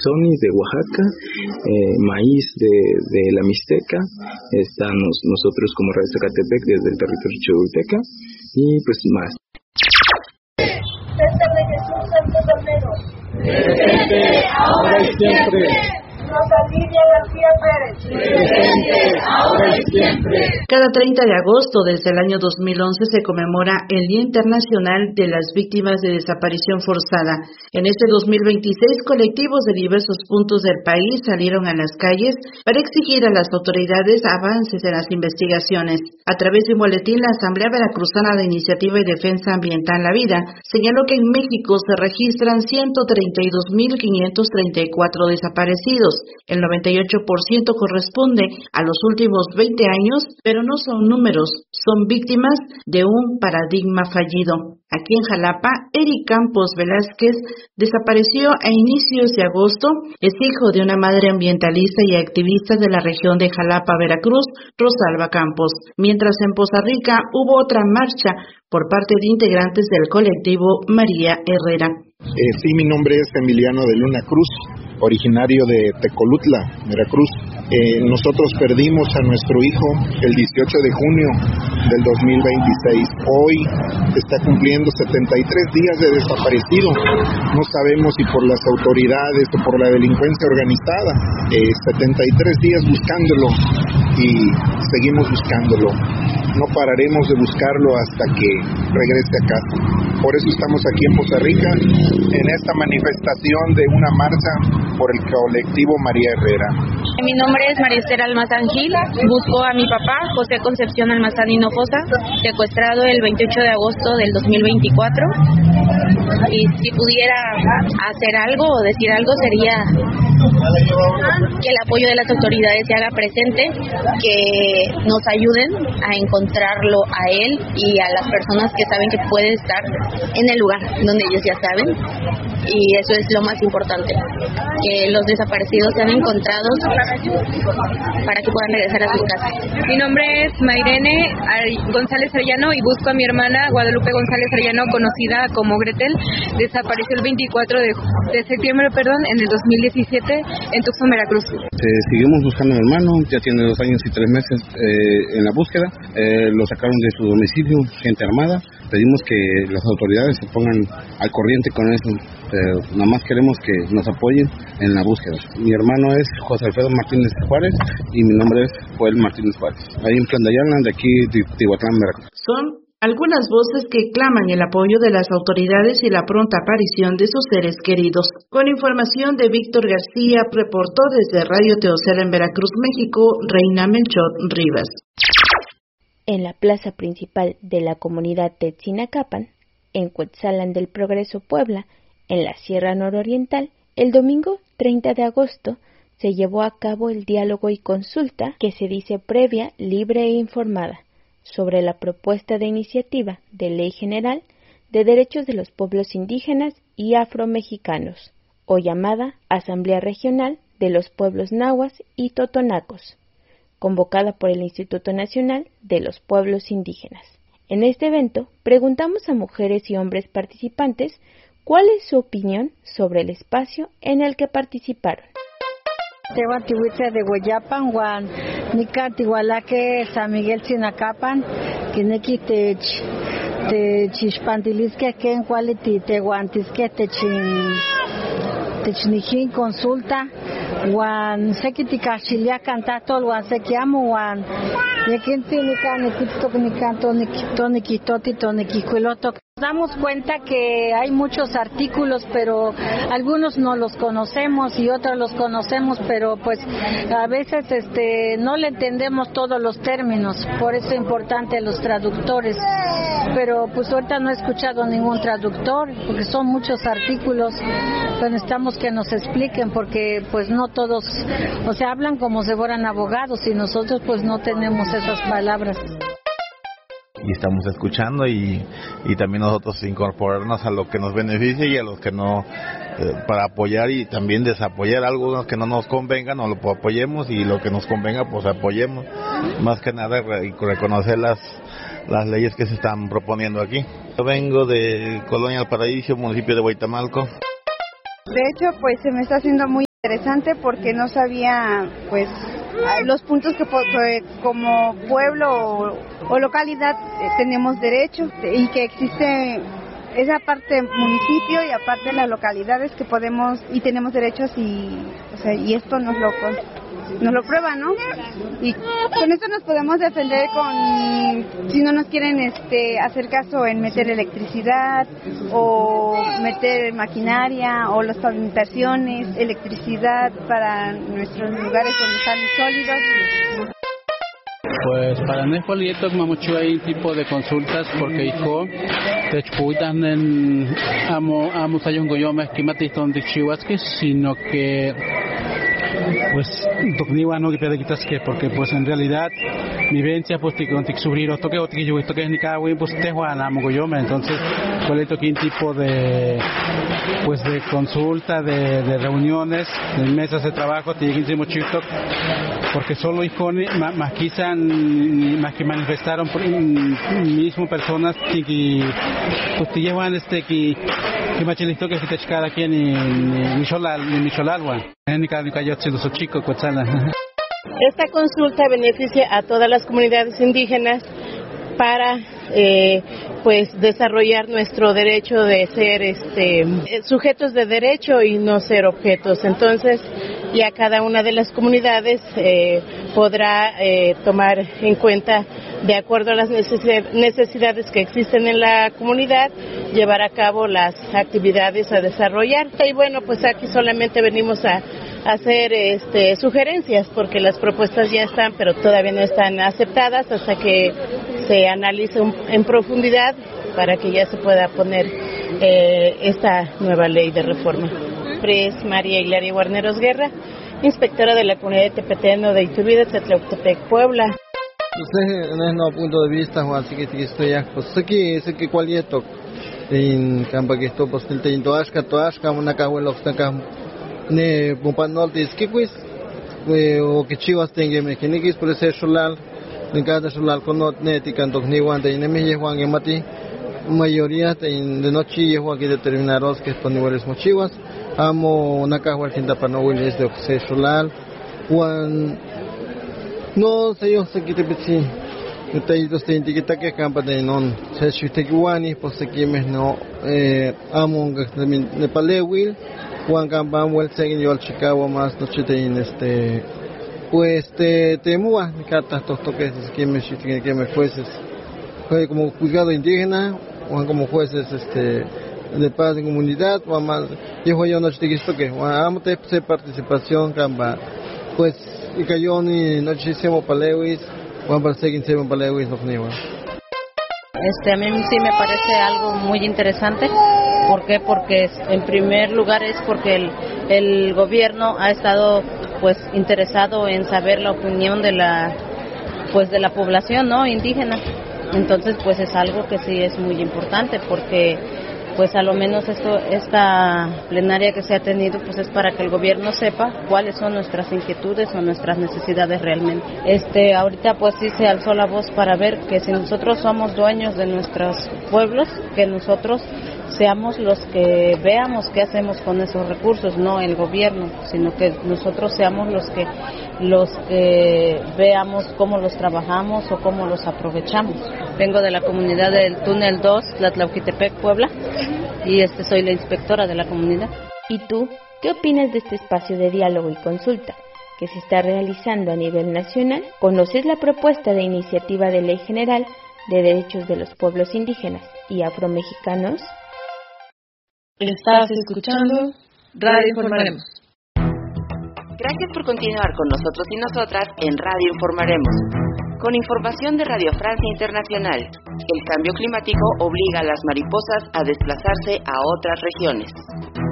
Amazonis de Oaxaca, maíz de la Mixteca, estamos nosotros como Radio Zacatepec desde el territorio chihuahuiteca y pues más. César de Jesús Santos Romero. Presente, ahora y siempre. Rosa Lidia García Pérez. Presente, ahora y siempre. Cada 30 de agosto desde el año 2011 se conmemora el Día Internacional de las Víctimas de Desaparición Forzada. En este 2026, colectivos de diversos puntos del país salieron a las calles para exigir a las autoridades avances en las investigaciones. A través de un boletín, la Asamblea Veracruzana de Iniciativa y Defensa Ambiental La Vida señaló que en México se registran 132.534 desaparecidos. El 98% corresponde a los últimos 20 años, pero no son números, son víctimas de un paradigma fallido. Aquí en Jalapa, Eric Campos Velázquez desapareció a inicios de agosto. Es hijo de una madre ambientalista y activista de la región de Jalapa, Veracruz, Rosalba Campos. Mientras en Poza Rica hubo otra marcha por parte de integrantes del colectivo María Herrera. Sí, mi nombre es Emiliano de Luna Cruz, originario de Tecolutla, Veracruz. Nosotros perdimos a nuestro hijo el 18 de junio del 2026. Hoy está cumpliendo 73 días de desaparecido. No sabemos si por las autoridades o por la delincuencia organizada. 73 días buscándolo y seguimos buscándolo. No pararemos de buscarlo hasta que regrese a casa. Por eso estamos aquí en Poza Rica, en esta manifestación de una marcha por el colectivo María Herrera. Mi nombre es María Esther Almazán Gil. Busco a mi papá, José Concepción Almazán Hinojosa, secuestrado el 28 de agosto del 2024. Y si pudiera hacer algo o decir algo sería que el apoyo de las autoridades se haga presente, que nos ayuden a encontrarlo a él y a las personas que saben que puede estar en el lugar donde ellos ya saben, y eso es lo más importante, que los desaparecidos sean encontrados para que puedan regresar a sus casas. Mi nombre es Mairene González Arellano y busco a mi hermana Guadalupe González Arellano, conocida como Gretel. Desapareció el 24 de septiembre en el 2017 en Tuxtla, Veracruz. Seguimos buscando a mi hermano, ya tiene 2 años y 3 meses en la búsqueda. Lo sacaron de su domicilio, gente armada. Pedimos que las autoridades se pongan al corriente con eso. Nada más queremos que nos apoyen en la búsqueda. Mi hermano es José Alfredo Martínez Juárez y mi nombre es Joel Martínez Juárez. Ahí en Tlandayana, de aquí de Tihuatlán, Veracruz. Son algunas voces que claman el apoyo de las autoridades y la pronta aparición de sus seres queridos. Con información de Víctor García, reportó desde Radio Teocel en Veracruz, México, Reina Melchor Rivas. En la plaza principal de la comunidad Tetzinacapan, en Cuetzalan del Progreso, Puebla, en la Sierra Nororiental, el domingo 30 de agosto se llevó a cabo el diálogo y consulta que se dice previa, libre e informada sobre la propuesta de iniciativa de Ley General de Derechos de los Pueblos Indígenas y Afromexicanos, o llamada Asamblea Regional de los Pueblos Nahuas y Totonacos, convocada por el Instituto Nacional de los Pueblos Indígenas. En este evento, preguntamos a mujeres y hombres participantes cuál es su opinión sobre el espacio en el que participaron. Tehuatihuitze de Hueyapan, Juan Nica Tihualaque, San Miguel Tzinacapan, Kineki Techixpantilisque, Ken Quality, Tehuantisque, Technijin Consulta, Juan Sequiticachilia Cantatol, Juan Sequiamo, Juan Yequintinica, Niquitocnicanto, Niquitoni, Toniquicuiloto. Nos damos cuenta que hay muchos artículos, pero algunos no los conocemos y otros los conocemos, pero pues a veces no le entendemos todos los términos, por eso es importante los traductores. Pero pues ahorita no he escuchado ningún traductor, porque son muchos artículos, pero necesitamos que nos expliquen, porque pues no todos, o sea, hablan como si fueran abogados y nosotros pues no tenemos esas palabras. Y estamos escuchando y también nosotros incorporarnos a lo que nos beneficia y a los que no, para apoyar y también desapoyar algunos que no nos convengan, no lo apoyemos, y lo que nos convenga pues apoyemos. Más que nada reconocer las leyes que se están proponiendo aquí. Yo vengo de Colonia El Paraíso, municipio de Huaytamalco. De hecho, pues se me está haciendo muy Interesante porque no sabía pues los puntos que como pueblo o localidad tenemos derecho y que existe esa parte municipio y aparte las localidades que podemos y tenemos derechos y esto nos lo prueba, ¿no? Y con esto nos podemos defender si no nos quieren hacer caso en meter electricidad o meter maquinaria o las pavimentaciones, electricidad para nuestros lugares donde están sólidos. Pues para no proyecto mucho hay tipo de consultas porque hijo te cuidan en amo sayongoyoma esquimatiston de chihuasque, sino que pues tocniwa no que pedaquitas que porque pues en realidad mi vivencia pues te sufrir otro que yo esto que es ni cada güey pues te juegan a mogoyoma. Entonces cuál es un tipo de pues de consulta de reuniones de mesas de trabajo te lleguen mucho porque solo hijos más que manifestaron por mismo personas que pues te llevan que machilito que te cada quien ni Micholalwa ni cada los chicos Coachala. Esta consulta beneficia a todas las comunidades indígenas para pues desarrollar nuestro derecho de ser sujetos de derecho y no ser objetos. Entonces ya cada una de las comunidades podrá tomar en cuenta de acuerdo a las necesidades que existen en la comunidad, llevar a cabo las actividades a desarrollar. Y bueno, pues aquí solamente venimos a hacer sugerencias porque las propuestas ya están, pero todavía no están aceptadas hasta que se analice en profundidad para que ya se pueda poner esta nueva ley de reforma. Pres María Hilaria Guarneros Guerra, inspectora de la comunidad de Tepeteno de Iturbide, Tlatlauquitepec, Puebla. En ese punto de vista, Juan, sí que estoy ya, pues sé que cualieto en campo que esto pues el teinto toashka una cahuela obstaca ne pompanolti es que pues o que chivas tenga me que ni que por ese solal en cada solal con not neti canto ni guante y ne me Juan en mati mayoría de noche y Juan que determinaros que estos niveles mochivas amo una cahuela tinta para no hueles de ese solal Juan no sé yo sé que te peti Utayitos te indica que campa de non se chutekuani pues aquí me no amo ne palewil Juan campa vuel seguin yo al Chicago más noche de pues te mua mi carta estos toques que me fueses fue como juzgado indígena Juan como jueces de paz en comunidad o más yo noche de esto que amo te participación campa pues y cayó ni noche hicimos palewis Juan para seguir siempre palewis no niwa. A mí sí me parece algo muy interesante. ¿Por qué? Porque en primer lugar es porque el gobierno ha estado pues interesado en saber la opinión de la población, ¿no? Indígena. Entonces pues es algo que sí es muy importante porque pues a lo menos esta plenaria que se ha tenido pues es para que el gobierno sepa cuáles son nuestras inquietudes o nuestras necesidades realmente. Ahorita pues sí se alzó la voz para ver que si nosotros somos dueños de nuestros pueblos, que nosotros seamos los que veamos qué hacemos con esos recursos, no el gobierno, sino que nosotros seamos los que veamos cómo los trabajamos o cómo los aprovechamos. Vengo de la comunidad del Túnel 2, Tlatlauquitepec, Puebla, y soy la inspectora de la comunidad. ¿Y tú qué opinas de este espacio de diálogo y consulta que se está realizando a nivel nacional? ¿Conoces la propuesta de iniciativa de ley general de derechos de los pueblos indígenas y afromexicanos? Estás escuchando Radio Informaremos. Gracias por continuar con nosotros y nosotras en Radio Informaremos. Con información de Radio Francia Internacional, el cambio climático obliga a las mariposas a desplazarse a otras regiones.